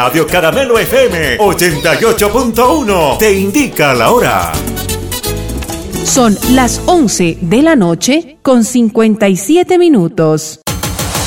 Radio Caramelo FM 88.1 te indica la hora. Son las 11 de la noche con 57 minutos.